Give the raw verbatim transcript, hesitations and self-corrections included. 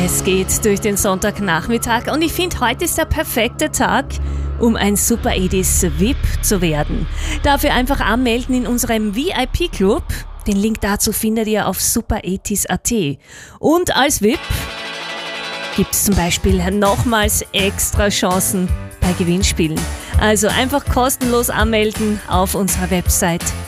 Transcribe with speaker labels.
Speaker 1: Es geht durch den Sonntagnachmittag und ich finde, heute ist der perfekte Tag, um ein Super achtzig V I P zu werden. Dafür einfach anmelden in unserem V I P-Club. Den Link dazu findet ihr auf super achtzig punkt at. Und als V I P gibt es zum Beispiel nochmals extra Chancen bei Gewinnspielen. Also einfach kostenlos anmelden auf unserer Website